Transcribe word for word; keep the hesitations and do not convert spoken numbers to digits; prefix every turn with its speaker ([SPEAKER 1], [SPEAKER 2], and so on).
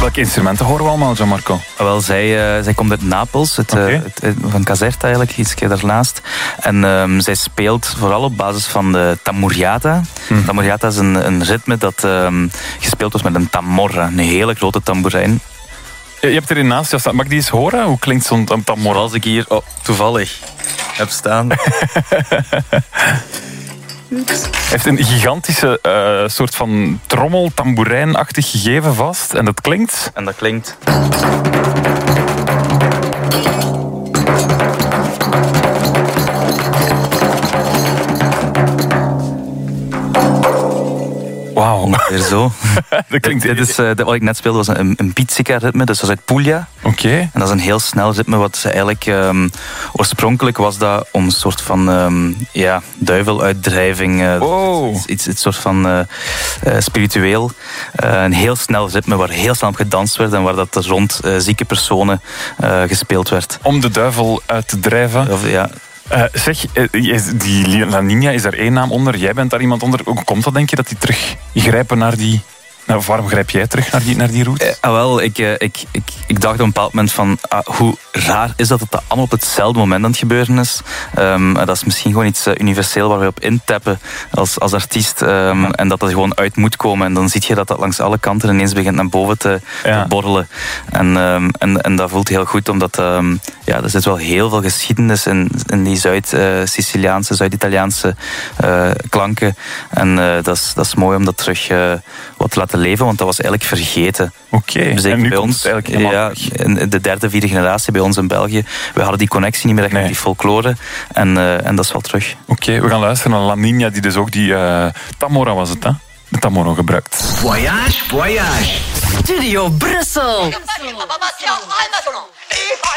[SPEAKER 1] Welke instrumenten horen we allemaal, Gianmarco?
[SPEAKER 2] Wel, zij, uh, zij komt uit Napels, het,
[SPEAKER 1] okay.
[SPEAKER 2] uh, het, het, van Caserta eigenlijk, iets daarnaast. En um, zij speelt vooral op basis van de tamuriata. Hmm. Tamuriata is een, een ritme dat um, gespeeld wordt met een tamorra, een hele grote tamboerijn.
[SPEAKER 1] Je hebt er naast jou staan. Mag ik die eens horen? Hoe klinkt zo'n tamorra?
[SPEAKER 2] Zoals ik hier oh, toevallig heb staan.
[SPEAKER 1] heeft een gigantische uh, soort van trommel, tamboerijnachtig gegeven vast. En dat klinkt...
[SPEAKER 2] En dat klinkt...
[SPEAKER 1] Wauw.
[SPEAKER 2] Ongeveer zo.
[SPEAKER 1] dat klinkt...
[SPEAKER 2] dit, dit is, uh, dit, wat ik net speelde was een, een pizzica-ritme, dus dat is uit Puglia.
[SPEAKER 1] Oké. Okay.
[SPEAKER 2] En dat is een heel snel ritme, wat ze eigenlijk... Um, oorspronkelijk was dat om een soort van um, ja, duiveluitdrijving. Uh,
[SPEAKER 1] oh.
[SPEAKER 2] Iets, iets, iets soort van uh, uh, spiritueel. Uh, een heel snel ritme waar heel snel op gedanst werd en waar dat rond uh, zieke personen uh, gespeeld werd.
[SPEAKER 1] Om de duivel uit te drijven?
[SPEAKER 2] Of, ja...
[SPEAKER 1] Uh, zeg, die La Niña is daar één naam onder, jij bent daar iemand onder. Hoe komt dat, denk je, dat die terug grijpen naar die... Nou, waarom grijp jij terug naar die, naar die route?
[SPEAKER 2] Uh, ah, wel, ik, uh, ik, ik, ik dacht op een bepaald moment van... Uh, hoe raar is dat dat dat allemaal op hetzelfde moment aan het gebeuren is. Um, uh, dat is misschien gewoon iets uh, universeel waar we op intappen als, als artiest. Um, ja. En dat dat gewoon uit moet komen. En dan zie je dat dat langs alle kanten ineens begint naar boven te, ja. te borrelen. En, um, en, en dat voelt heel goed, omdat... Um, ja, er zit wel heel veel geschiedenis in, in die Zuid-Siciliaanse, uh, Zuid-Italiaanse uh, klanken. En uh, dat is, dat is mooi om dat terug uh, wat te laten leven, want dat was eigenlijk vergeten.
[SPEAKER 1] Oké, okay.
[SPEAKER 2] Zeker
[SPEAKER 1] en nu
[SPEAKER 2] bij
[SPEAKER 1] komt
[SPEAKER 2] ons,
[SPEAKER 1] het eigenlijk helemaal
[SPEAKER 2] ja, in de derde, vierde generatie bij ons in België. We hadden die connectie niet meer echt nee. met die folklore. En, uh, en dat is wel terug.
[SPEAKER 1] Oké, okay, we gaan luisteren naar La Niña, die dus ook die uh, tamora was het, hè? De tamora gebruikt.
[SPEAKER 3] Voyage, voyage.
[SPEAKER 4] Studio Brussel.